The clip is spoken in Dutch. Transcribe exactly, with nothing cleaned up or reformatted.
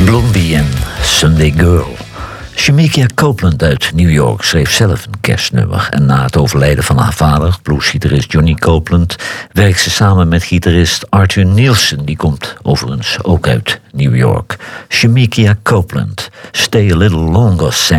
Blondie en Sunday Girl. Shemekia Copeland uit New York schreef zelf een kerstnummer. En na het overlijden van haar vader, bluesgitarist Johnny Copeland, werkt ze samen met gitarist Arthur Nielsen. Die komt overigens ook uit New York. Shemekia Copeland, Stay a Little Longer, Sam.